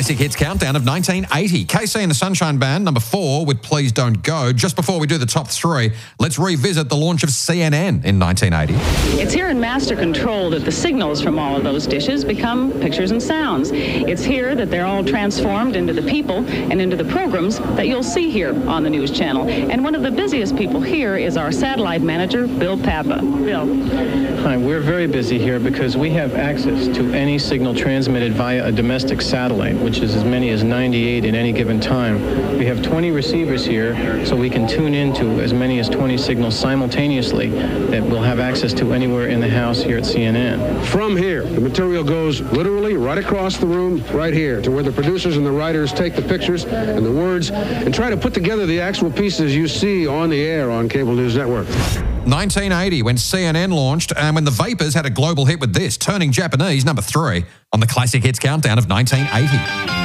Classic Hits Countdown of 1980. KC and the Sunshine Band, number 4 with Please Don't Go. Just before we do the top 3, let's revisit the launch of CNN in 1980. It's here in master control that the signals from all of those dishes become pictures and sounds. It's here that they're all transformed into the people and into the programs that you'll see here on the news channel. And one of the busiest people here is our satellite manager, Bill Papa. Bill. Hi, we're very busy here because we have access to any signal transmitted via a domestic satellite, which is as many as 98 at any given time. We have 20 receivers here, so we can tune into as many as 20 signals simultaneously that we'll have access to anywhere in the house here at CNN. From here, the material goes literally right across the room, right here, to where the producers and the writers take the pictures and the words and try to put together the actual pieces you see on the air on Cable News Network. 1980, when CNN launched, and when the Vapors had a global hit with this, turning Japanese, number 3, on the Classic Hits Countdown of 1980.